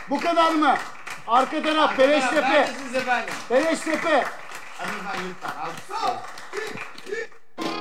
Bu kadar mı? Arka taraf Beleştepe. Neredesiniz efendim? Beleştepe. Hadi efendim lütfen. Alkışlayın.